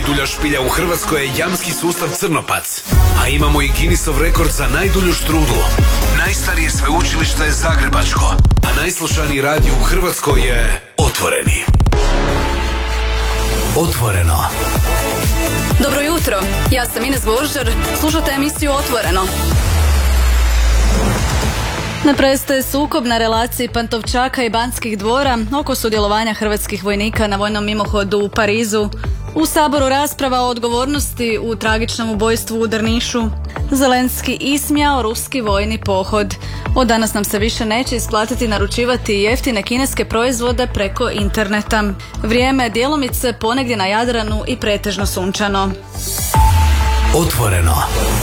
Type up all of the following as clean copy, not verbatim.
Najdulja špilja u Hrvatskoj je jamski sustav Crnopac. A imamo i Guinnessov rekord za najdulju štrudlu. Najstarije sveučilište je zagrebačko, a najslušaniji radio u Hrvatskoj je Otvoreni. Otvoreno. Dobro jutro, ja sam Ines Božar, slušate emisiju Otvoreno. Ne prestaje sukob na relaciji Pantovčaka i Banskih dvora oko sudjelovanja hrvatskih vojnika na vojnom mimohodu u Parizu. U Saboru rasprava o odgovornosti u tragičnom ubojstvu u Drnišu. Zelenski ismijao ruski vojni pohod. Od danas nam se više neće isplatiti naručivati jeftine kineske proizvode preko interneta. Vrijeme djelomice ponegdje na Jadranu i pretežno sunčano. Otvoreno.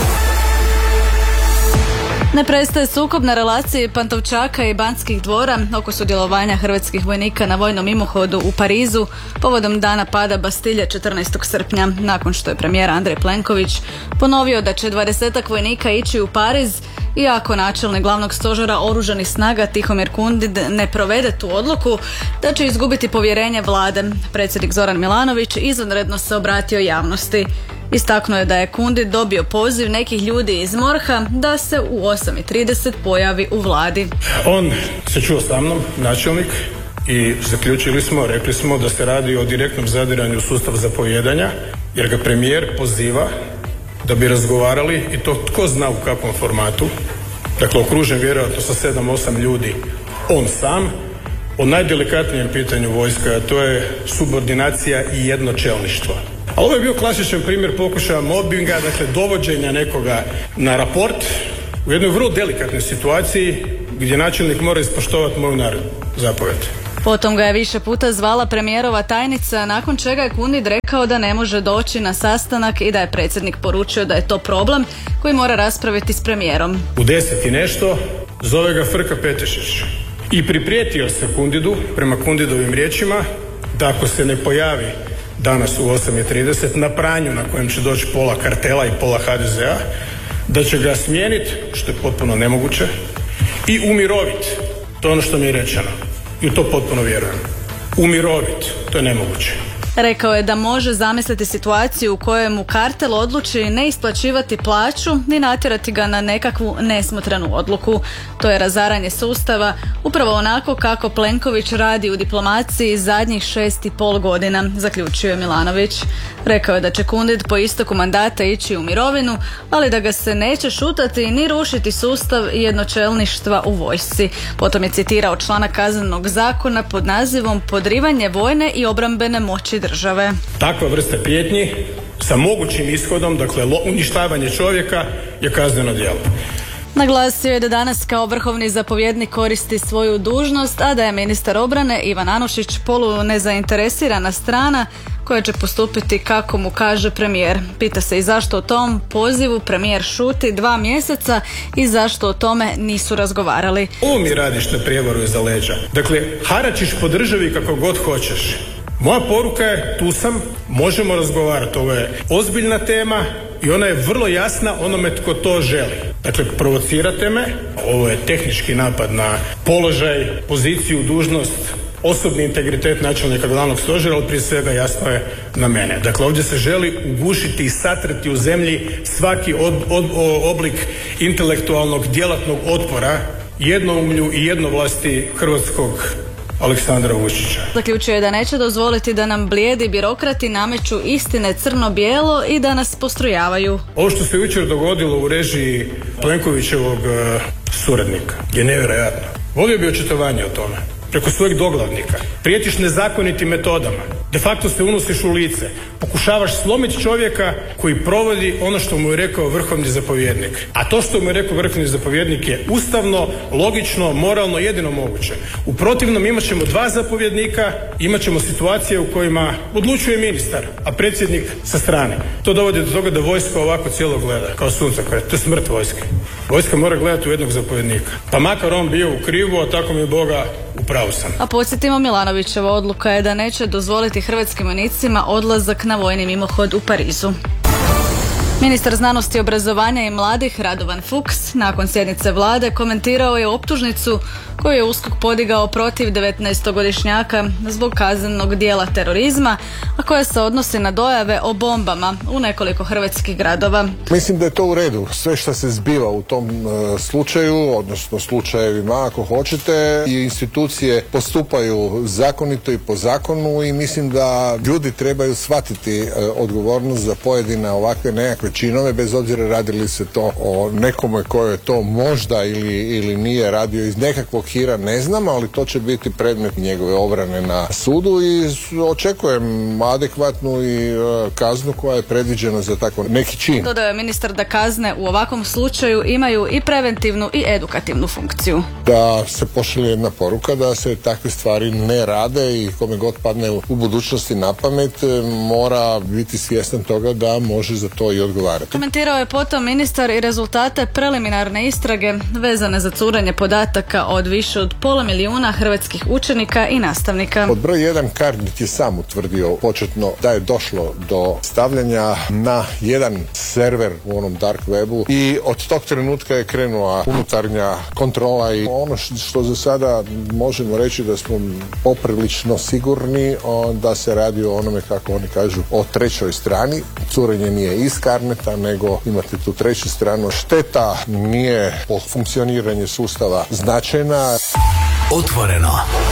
Ne prestaje sukob na relaciji Pantovčaka i Banskih dvora oko sudjelovanja hrvatskih vojnika na vojnom mimohodu u Parizu povodom dana pada Bastilje 14. srpnja, nakon što je premijer Andrej Plenković ponovio da će 20-ak vojnika ići u Pariz, iako načelnik glavnog stožera oružanih snaga Tihomir Kundid ne provede tu odluku, da će izgubiti povjerenje vlade. Predsjednik Zoran Milanović izvanredno se obratio javnosti. Istaknuo je da je Kundid dobio poziv nekih ljudi iz MORH-a da se u 8:30 pojavi u vladi. On se čuo sa mnom, načelnik, i rekli smo da se radi o direktnom zadiranju u sustav zapovijedanja, jer ga premijer poziva da bi razgovarali, i to tko zna u kakvom formatu, dakle okružen vjerojatno sa 7-8 ljudi, on sam, o najdelikatnijem pitanju vojska, a to je subordinacija i jednočelništvo. A ovo je bio klasičan primjer pokušaja mobbinga, dakle dovođenja nekoga na raport u jednoj vrlo delikatnoj situaciji gdje načelnik mora ispoštovati moju zapovjed. Potom ga je više puta zvala premijerova tajnica, nakon čega je Kundid rekao da ne može doći na sastanak i da je predsjednik poručio da je to problem koji mora raspraviti s premijerom. U 10 i nešto zove ga Frka Petešić i priprijetio se Kundidu, prema Kundidovim riječima, da ako se ne pojavi danas u 8:30 na pranju na kojem će doći pola kartela i pola HDZ-a, da će ga smijeniti, što je potpuno nemoguće, i umiroviti. To je ono što mi je rečeno. I u to potpuno vjerujem. Umiroviti, to je nemoguće. Rekao je da može zamisliti situaciju u kojoj mu kartel odluči ne isplaćivati plaću ni natjerati ga na nekakvu nesmotrenu odluku. To je razaranje sustava, upravo onako kako Plenković radi u diplomaciji zadnjih 6,5 godina, zaključio je Milanović. Rekao je da će Kundid po isteku mandata ići u mirovinu, ali da ga se neće šutati ni rušiti sustav jednočelništva u vojsci. Potom je citirao članak Kaznenog zakona pod nazivom Podrivanje vojne i obrambene moći države. Takva vrsta prijetnji sa mogućim ishodom, dakle uništavanje čovjeka, je kazneno djelo. Naglasio je da danas kao vrhovni zapovjednik koristi svoju dužnost, a da je ministar obrane Ivan Anušić polu nezainteresirana strana koja će postupiti kako mu kaže premijer. Pita se i zašto o tom pozivu premijer šuti 2 mjeseca i zašto o tome nisu razgovarali. Ovo mi radiš na prijevaru iza leđa. Dakle, haračiš po državi kako god hoćeš. Moja poruka je, tu sam, možemo razgovarati. Ovo je ozbiljna tema i ona je vrlo jasna onome tko to želi. Dakle, provocirate me, ovo je tehnički napad na položaj, poziciju, dužnost, osobni integritet načelnika glavnog stožera, ali prije svega jasno je na mene. Dakle, ovdje se želi ugušiti i satrati u zemlji svaki oblik intelektualnog djelatnog otpora jednoumlju i jednovlasti hrvatskog Aleksandra Vučića. Zaključio je da neće dozvoliti da nam blijedi birokrati nameću istine crno-bijelo i da nas postrojavaju. Ovo što se jučer dogodilo u režiji Plenkovićevog suradnika je nevjerojatno. Volio bi očitovanje o tome. Preko svojeg doglavnika. Prijetiš nezakonitim metodama. De facto se unosiš u lice. Pokušavaš slomiti čovjeka koji provodi ono što mu je rekao vrhovni zapovjednik. A to što mu je rekao vrhovni zapovjednik je ustavno, logično, moralno, jedino moguće. U protivnom imat ćemo 2 zapovjednika, imat ćemo situacije u kojima odlučuje ministar, a predsjednik sa strane. To dovodi do toga da vojska ovako cijelo gleda, kao suncokraj. To je smrt vojske. Vojska mora gledati u jednog zapovjednika. Pa makar on bio u krivu, a tako mi je Boga, u pravu sam. A podsjetimo, Milanovićeva odluka je da neće dozvoliti hrvatskim vojnicima odlazak na vojni mimohod u Parizu. Ministar znanosti, obrazovanja i mladih Radovan Fuchs nakon sjednice vlade komentirao je optužnicu koju je USKOK podigao protiv 19-godišnjaka zbog kaznenog dijela terorizma, a koja se odnosi na dojave o bombama u nekoliko hrvatskih gradova. Mislim da je to u redu. Sve što se zbiva u tom slučaju, odnosno slučajevima ako hoćete, i institucije postupaju zakonito i po zakonu i mislim da ljudi trebaju shvatiti odgovornost za pojedine ovakve nekakve činove, bez obzira radili se to o nekome koje je to možda ili nije radio iz nekakvog hira, ne znam, ali to će biti predmet njegove obrane na sudu i očekujem adekvatnu i kaznu koja je predviđena za tako neki čin. Dodao je ministar da kazne u ovakvom slučaju imaju i preventivnu i edukativnu funkciju. Da se pošalje jedna poruka da se takve stvari ne rade i kome god padne u budućnosti na pamet mora biti svjestan toga da može za to i odgovarati. Komentirao je potom ministar i rezultate preliminarne istrage vezane za curenje podataka od više od 500.000 hrvatskih učenika i nastavnika. Od broj 1 Carnet je sam utvrdio početno da je došlo do stavljanja na jedan server u onom dark webu i od tog trenutka je krenula unutarnja kontrola i ono što za sada možemo reći da smo poprilično sigurni da se radi o onome, kako oni kažu, o trećoj strani. Curenje nije iz Carneta, nego imate tu treću stranu. Šteta nije po funkcioniranju sustava značajna. Otvoreno.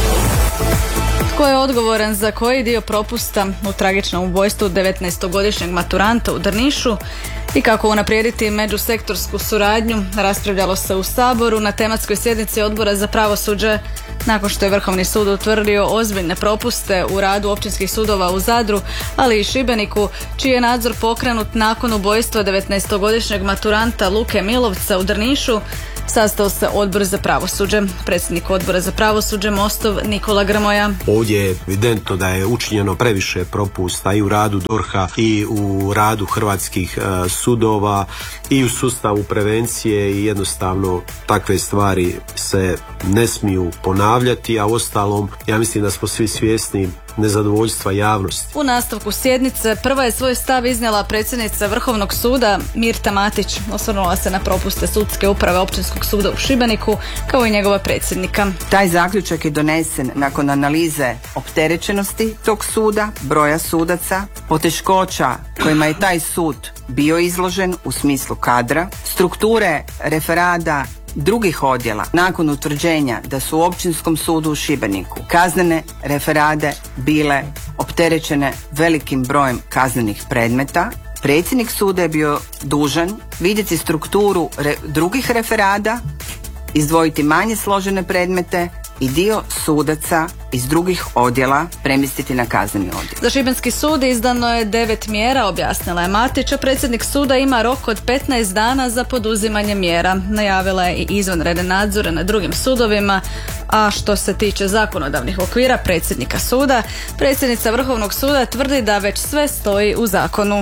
Tko je odgovoran za koji dio propusta u tragičnom ubojstvu 19-godišnjeg maturanta u Drnišu i kako unaprijediti međusektorsku suradnju, raspravljalo se u Saboru na tematskoj sjednici Odbora za pravosuđe nakon što je Vrhovni sud utvrdio ozbiljne propuste u radu općinskih sudova u Zadru, ali i Šibeniku, čiji je nadzor pokrenut nakon ubojstva 19-godišnjeg maturanta Luke Milovca u Drnišu. Sastao se Odbor za pravosuđe. Predsjednik Odbora za pravosuđe Mostov Nikola Grmoja. Ovdje je evidentno da je učinjeno previše propusta i u radu DORH-a i u radu hrvatskih sudova i u sustavu prevencije i jednostavno takve stvari se ne smiju ponavljati, a uostalom ja mislim da smo svi svjesni nezadovoljstva javnosti. U nastavku sjednice prva je svoj stav iznijela predsjednica Vrhovnog suda Mirta Matić. Osvrnula se na propuste sudske uprave Općinskog suda u Šibeniku kao i njegova predsjednika. Taj zaključak je donesen nakon analize opterećenosti tog suda, broja sudaca, poteškoća kojima je taj sud bio izložen u smislu kadra, strukture referada drugih odjela. Nakon utvrđenja da su u Općinskom sudu u Šibeniku kaznene referade bile opterećene velikim brojem kaznenih predmeta, predsjednik suda je bio dužan vidjeti strukturu drugih referada, izdvojiti manje složene predmete i dio sudaca iz drugih odjela premjestiti na kazneni odjel. Za Šibenski sud izdano je 9 mjera, objasnila je Matić, a predsjednik suda ima rok od 15 dana za poduzimanje mjera. Najavila je i izvanredne nadzore na drugim sudovima, a što se tiče zakonodavnih okvira predsjednika suda, predsjednica Vrhovnog suda tvrdi da već sve stoji u zakonu.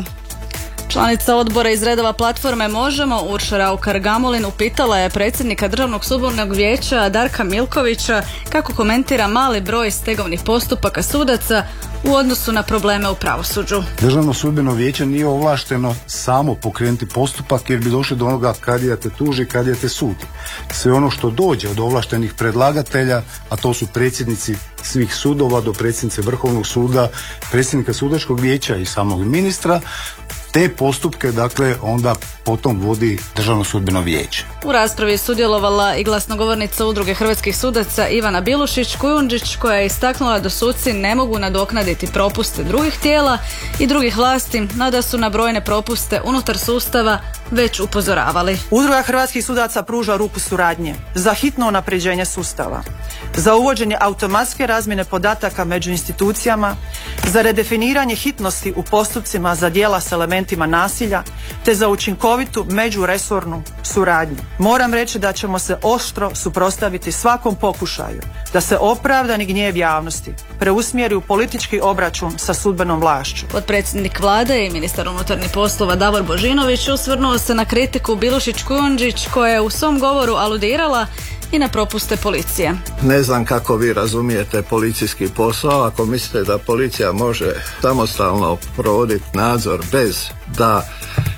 Članica odbora iz redova platforme Možemo, Urša Raukar-Gamulin, upitala je predsjednika Državnog sudbenog vijeća Darka Milkovića kako komentira mali broj stegovnih postupaka sudaca u odnosu na probleme u pravosuđu. Državno sudbeno vijeće nije ovlašteno samo pokrenuti postupak jer bi došli do onoga kadija te tuži, kadija te sudi. Sve ono što dođe od ovlaštenih predlagatelja, a to su predsjednici svih sudova do predsjednice Vrhovnog suda, predsjednika sudačkog vijeća i samog ministra, te postupke, dakle, onda potom vodi Državno sudbeno vijeće. U raspravi je sudjelovala i glasnogovornica Udruge hrvatskih sudaca Ivana Bilušić-Kujundžić, koja je istaknula da suci ne mogu nadoknaditi propuste drugih tijela i drugih vlasti, no da su na brojne propuste unutar sustava već upozoravali. Udruga hrvatskih sudaca pruža ruku suradnje za hitno unapređenje sustava, za uvođenje automatske razmjene podataka među institucijama, za redefiniranje hitnosti u postupcima za djela s elementima nasilja, te za učinkovitu međuresornu suradnju. Moram reći da ćemo se oštro suprotstaviti svakom pokušaju da se opravdani gnjev javnosti preusmjeri u politički obračun sa sudbenom vlašću. Potpredsjednik vlade i ministar unutarnjih poslova Davor Božinović osvrnuo se na kritiku Bilušić-Kujundžić, koja je u svom govoru aludirala i na propuste policije. Ne znam kako vi razumijete policijski posao ako mislite da policija može samostalno provoditi nadzor bez da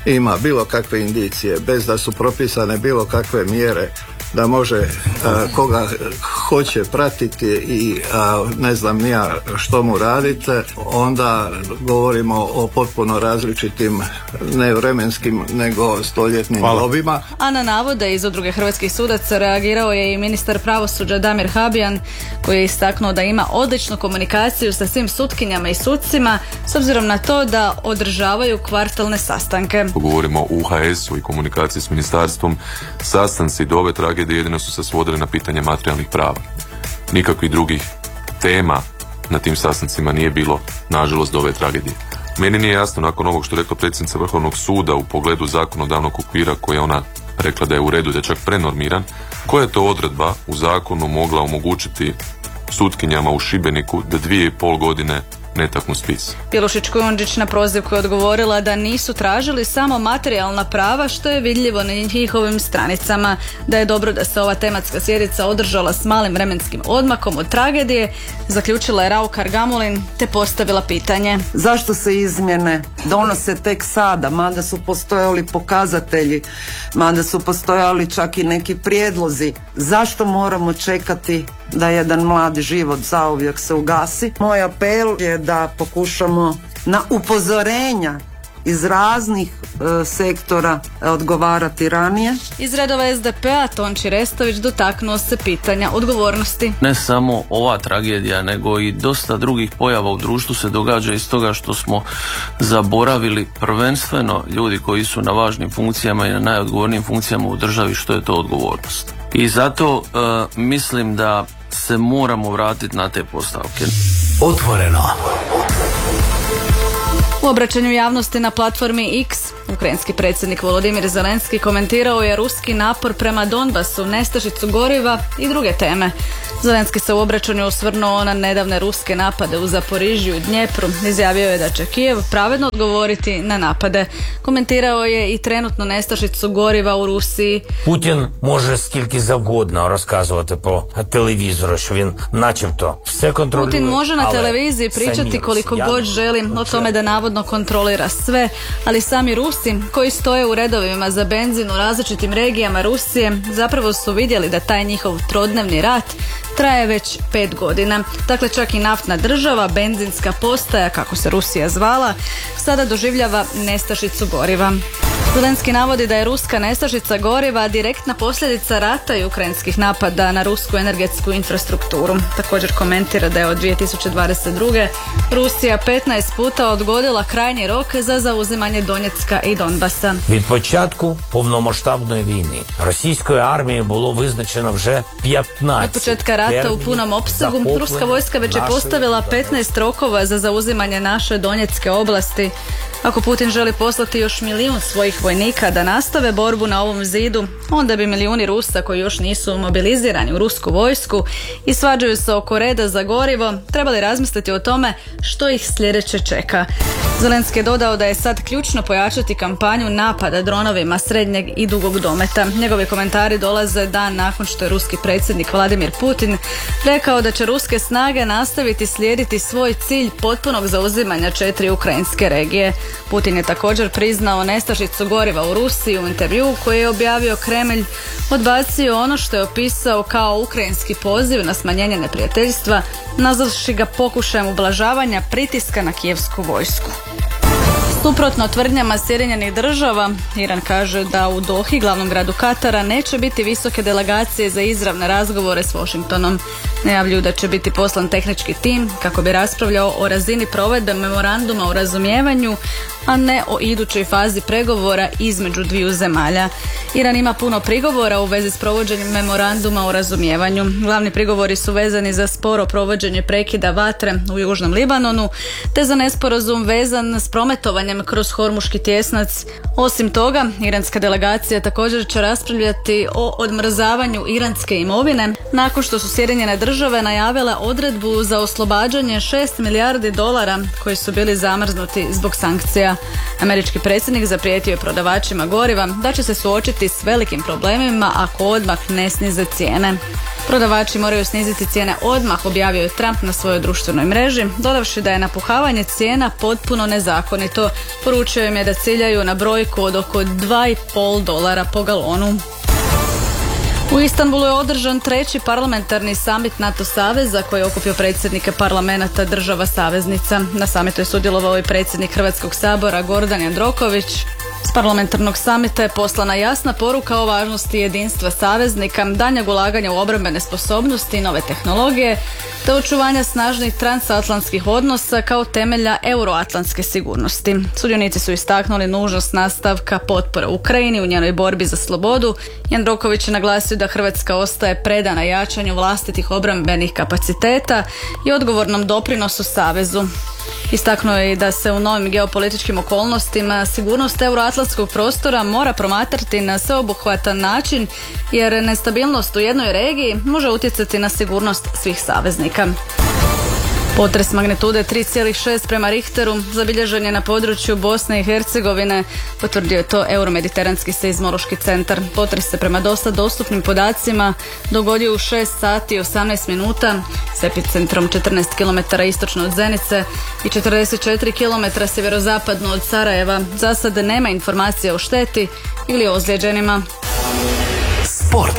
ima bilo kakve indicije, bez da su propisane bilo kakve mjere da može koga hoće pratiti i ne znam ni ja što mu radite, onda govorimo o potpuno različitim ne vremenskim nego stoljetnim dobima. A na navode iz Udruge hrvatskih sudaca reagirao je i ministar pravosuđa Damir Habijan, koji je istaknuo da ima odličnu komunikaciju sa svim sutkinjama i sucima s obzirom na to da održavaju kvartalne sastanke. Govorimo o UHS-u i komunikaciji s ministarstvom, sastanci do ove tragedije jedino su se svodili na pitanje materijalnih prava. Nikakvih drugih tema na tim sastancima nije bilo, nažalost, do ove tragedije. Meni nije jasno, nakon ovog što je rekla predsjednica Vrhovnog suda u pogledu zakonodavnog okvira koji je ona rekla da je u redu, da je čak prenormiran, koja je to odredba u zakonu mogla omogućiti sutkinjama u Šibeniku da 2,5 godine ne taknu spis. Pjelušić-Kujundžić na prozivku je odgovorila da nisu tražili samo materijalna prava, što je vidljivo na njihovim stranicama, da je dobro da se ova tematska sjednica održala s malim vremenskim odmakom od tragedije, zaključila je Raukar Gamulin te postavila pitanje. Zašto se izmjene donose tek sada, mada su postojali pokazatelji, mada su postojali čak i neki prijedlozi? Zašto moramo čekati da jedan mladi život zauvijek se ugasi? Moj apel je da pokušamo na upozorenja iz raznih sektora odgovarati ranije. Iz redova SDP-a Tonči Restović dotaknuo se pitanja odgovornosti. Ne samo ova tragedija, nego i dosta drugih pojava u društvu se događa iz toga što smo zaboravili prvenstveno ljudi koji su na važnim funkcijama i na najodgovornijim funkcijama u državi, što je to odgovornost. I zato mislim da se moramo vratiti na te postavke. Otvoreno. U obraćanju javnosti na platformi X, ukrajinski predsjednik Volodimir Zelenski komentirao je ruski napor prema Donbasu, nestašicu goriva i druge teme. Zelenski se u obraćanju osvrnuo na nedavne ruske napade u Zaporižju i Dnjepru. Izjavio je da će Kijev pravedno odgovoriti na napade. Komentirao je i trenutnu nestašicu goriva u Rusiji. Putin može скільки завгодно розказувати по телевізору, що він начебто все контролює. Putin može na televiziji pričati koliko god želi o tome da navodno kontrolira sve, ali sami Rusi koji stoje u redovima za benzin u različitim regijama Rusije zapravo su vidjeli da taj njihov trodnevni rat traje već 5 godina. Dakle, čak i naftna država, benzinska postaja, kako se Rusija zvala, sada doživljava nestašicu goriva. Zelenski navodi da je ruska nestašica goriva direktna posljedica rata i ukrajinskih napada na rusku energetsku infrastrukturu. Također komentira da je od 2022. Rusija 15 puta odgodila krajnji rok za zauzimanje Donjecka i Donbasa. Від початку повномасштабної війни російською армією було визначено вже 15. Od početka rata u punom opsegu ruska vojska već je postavila 15 rokova za zauzimanje naše Donjecke oblasti. Ako Putin želi poslati još 1 milijun svojih vojnika da nastave borbu na ovom zidu, onda bi milijuni Rusa koji još nisu mobilizirani u rusku vojsku i svađaju se oko reda za gorivo, trebali razmisliti o tome što ih sljedeće čeka. Zelenski je dodao da je sad ključno pojačati kampanju napada dronovima srednjeg i dugog dometa. Njegovi komentari dolaze dan nakon što je ruski predsjednik Vladimir Putin rekao da će ruske snage nastaviti slijediti svoj cilj potpunog zauzimanja 4 ukrajinske regije. Putin je također priznao nestašicu goriva u Rusiji u intervjuu koji je objavio Kremlj, odbacio ono što je opisao kao ukrajinski poziv na smanjenje neprijateljstva, nazvavši ga pokušajem ublažavanja pritiska na kijevsku vojsku. Suprotno tvrdnjama Sjedinjenih država, Iran kaže da u Dohi, glavnom gradu Katara, neće biti visoke delegacije za izravne razgovore s Washingtonom. Najavljuju da će biti poslan tehnički tim kako bi raspravljao o razini provedbe memoranduma o razumijevanju, a ne o idućoj fazi pregovora između dviju zemalja. Iran ima puno prigovora u vezi s provođenjem memoranduma o razumijevanju. Glavni prigovori su vezani za sporo provođenje prekida vatre u Južnom Libanonu, te za nesporazum vezan s prometovanjem kroz Hormuški tjesnac. Osim toga, iranska delegacija također će raspravljati o odmrzavanju iranske imovine, nakon što su Sjedinjene države najavile odredbu za oslobađanje $6 milijardi koji su bili zamrznuti zbog sankcija. cijena. Američki predsjednik zaprijetio je prodavačima goriva da će se suočiti s velikim problemima ako odmah ne snize cijene. Prodavači moraju sniziti cijene odmah, objavio je Trump na svojoj društvenoj mreži, dodavši da je napuhavanje cijena potpuno nezakonito. Poručio im je da ciljaju na brojku od oko $2,5 po galonu. U Istanbulu je održan 3. parlamentarni samit NATO saveza koji je okupio predsjednike parlamenata država saveznica. Na samitu je sudjelovao i predsjednik Hrvatskog sabora Gordan Jandroković. S parlamentarnog samita je poslana jasna poruka o važnosti jedinstva saveznika, daljnjeg ulaganja u obrambene sposobnosti i nove tehnologije, te očuvanja snažnih transatlantskih odnosa kao temelja euroatlantske sigurnosti. Sudionici su istaknuli nužnost nastavka potpore Ukrajini u njenoj borbi za slobodu. Jandroković je naglasio da Hrvatska ostaje predana jačanju vlastitih obrambenih kapaciteta i odgovornom doprinosu savezu. Istaknuo je i da se u novim geopolitičkim okolnostima sigurnost euroatlantskog prostora mora promatrati na sveobuhvatan način jer nestabilnost u jednoj regiji može utjecati na sigurnost svih saveznika. Potres magnitude 3,6 prema Richteru zabilježen je na području Bosne i Hercegovine, potvrdio je to Euromediteranski seizmološki centar. Potres se prema dosta dostupnim podacima dogodio u 6 sati i 18 minuta s epicentrom 14 km istočno od Zenice i 44 km sjeverozapadno od Sarajeva. Za sad nema informacija o šteti ili ozlijeđenima. Sport.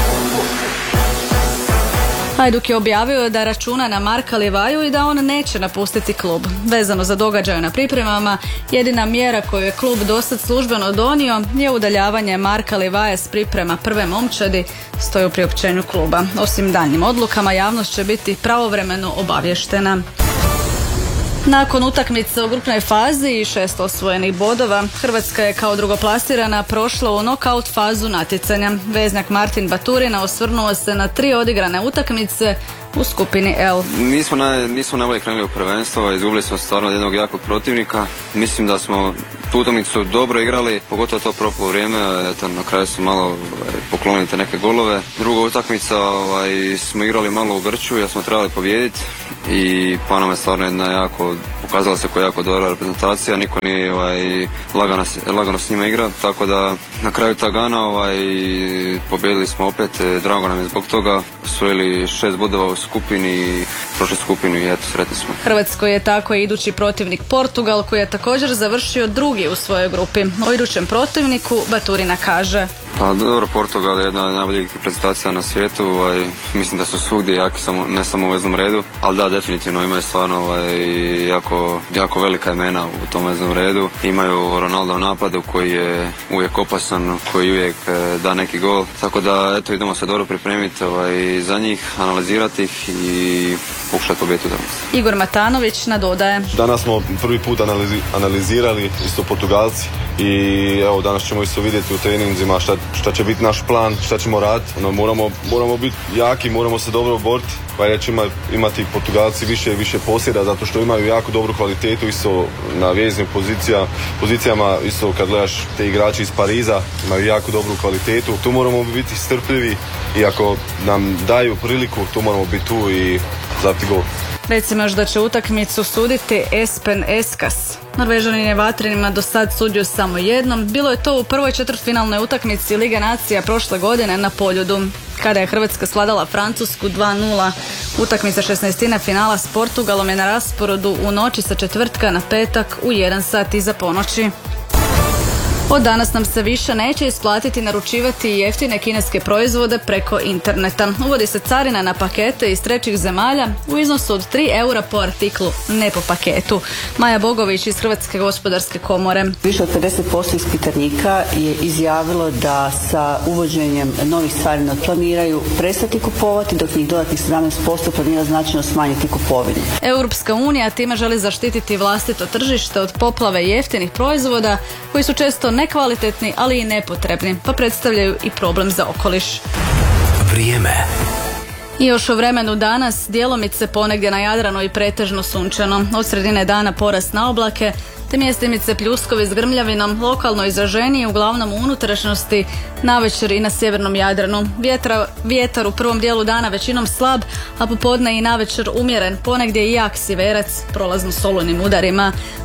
Hajduk je objavio da računa na Marka Livaju i da on neće napustiti klub. Vezano za događaje na pripremama, jedina mjera koju je klub dosad službeno donio je udaljavanje Marka Livaje s priprema prve momčadi, stoji u priopćenju kluba. Osim daljnjim odlukama, javnost će biti pravovremeno obavještena. Nakon utakmice u grupnoj fazi i 6 osvojenih bodova, Hrvatska je kao drugoplasirana prošla u nokaut fazu natjecanja. Veznjak Martin Baturina osvrnuo se na 3 odigrane utakmice u skupini L. Nismo najbolje krenuli u prvenstvo, izgubili smo stvarno od jednog jakog protivnika. Mislim da smo tu utakmicu dobro igrali, pogotovo to propalo vrijeme, eto, na kraju su malo poklonili te neke golove. Druga utakmica smo igrali malo u grču jer smo trebali pobijediti i Panama je stvarno jedna jako, pokazala se kao jako dobra reprezentacija, niko nije lagano s njima igra, tako da na kraju Tagana pobijedili smo opet, drago nam je zbog toga, osvojili 6 bodova u skupini, prošli skupinu i eto, sretni smo. Hrvatskoj je tako idući protivnik Portugal koji je također završio drugi u svojoj grupi. O idućem protivniku Baturina kaže: Pa dobro, Portugal je jedna od najboljih reprezentacija na svijetu, mislim da su svugdje jaki, ne samo u veznom redu, ali da, definitivno imaju stvarno jako velika imena u tom veznom redu. Imaju Ronaldo u napadu koji je uvijek opasan, koji uvijek da neki gol, tako da eto, idemo se dobro pripremiti za njih, analizirati ih i pokušati pobijediti danas. Igor Matanović nadodaje: Danas smo prvi put analizirali isto Portugalci i evo danas ćemo isto vidjeti u treninzima šta će biti naš plan, šta ćemo raditi. Moramo biti jaki, moramo se dobro boriti. Pa će imati Portugalci više posjeda zato što imaju jako dobru kvalitetu isto na veznim pozicijama, isto kad gledaš te igrači iz Pariza imaju jako dobru kvalitetu. Tu moramo biti strpljivi i ako nam daju priliku tu moramo biti tu i zabiti gol. Recimo još da će utakmicu suditi Espen Eskas. Norvežanin je vatrenima do sad sudio samo jednom. Bilo je to u prvoj četvrtfinalnoj utakmici Lige nacija prošle godine na Poljudu, kada je Hrvatska svladala Francusku 2:0. Utakmica 16. finala s Portugalom je na rasporedu u noći sa četvrtka na petak u 1 sat iza ponoći. Od danas nam se više neće isplatiti naručivati jeftine kineske proizvode preko interneta. Uvodi se carina na pakete iz trećih zemalja u iznosu od 3 eura po artiklu, ne po paketu. Maja Bogović iz Hrvatske gospodarske komore. Više od 50% ispitanika je izjavilo da sa uvođenjem novih carina planiraju prestati kupovati, dok njih dodatnih 17% planira značajno smanjiti kupovinu. Europska unija time želi zaštititi vlastito tržište od poplave jeftinih proizvoda koji su često nekvalitetni, ali i nepotrebni, pa predstavljaju i problem za okoliš. Vrijeme. I još o vremenu danas, djelomice ponegdje na Jadranu i pretežno sunčano. Od sredine dana porast na oblake, te mjestimice pljuskovi s grmljavinom, lokalno izraženiji, uglavnom u unutrašnjosti, navečer i na sjevernom Jadranu. Vjetar u prvom dijelu dana većinom slab, a popodne i navečer umjeren, ponegdje i jak sjeverac, prolazno solunim udarima.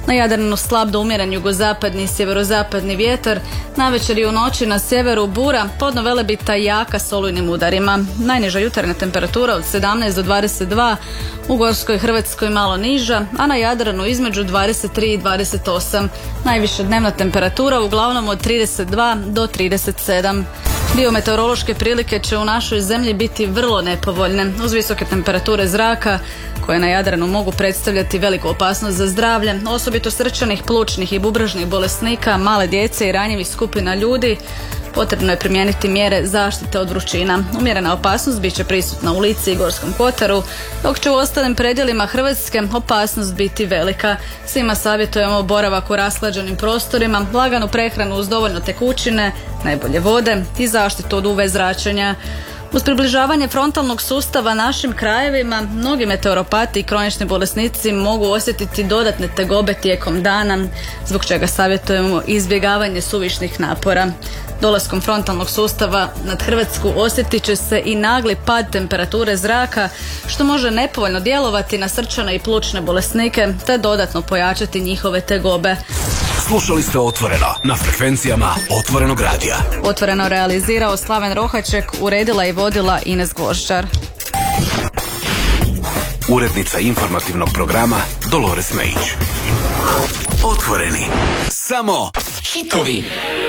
Na Jadranu slab do umjeren jugozapadni i sjeverozapadni vjetar, navečer i u noći na sjeveru bura, podno Velebita jaka s olujnim udarima. Najniža jutarnja temperatura od 17 do 22, u Gorskoj Hrvatskoj malo niža, a na Jadranu između 23 i 28. Najviša dnevna temperatura uglavnom od 32 do 37. Biometeorološke prilike će u našoj zemlji biti vrlo nepovoljne, uz visoke temperature zraka koje na Jadranu mogu predstavljati veliku opasnost za zdravlje, osobito srčanih, plućnih i bubrežnih bolesnika, male djece i ranjivih skupina ljudi. Potrebno je primijeniti mjere zaštite od vrućina. Umjerena opasnost bit će prisutna u Lici i Gorskom kotaru, dok će u ostalim predjelima Hrvatske opasnost biti velika. Svima savjetujemo boravak u rashlađenim prostorima, laganu prehranu uz dovoljno tekućine, najbolje vode i zaštitu od UV zračenja. Uz približavanje frontalnog sustava našim krajevima, mnogi meteoropati i kronični bolesnici mogu osjetiti dodatne tegobe tijekom dana, zbog čega savjetujemo izbjegavanje suvišnih napora. Dolaskom frontalnog sustava nad Hrvatsku osjetit će se i nagli pad temperature zraka, što može nepovoljno djelovati na srčane i plućne bolesnike, te dodatno pojačati njihove tegobe. Slušali ste Otvoreno na frekvencijama Otvorenog radija. Otvoreno realizirao Slaven Rohaček, uredila i vodila Ines Gvoščar. Urednica informativnog programa Dolores Mejić. Otvoreni. Samo hitovi.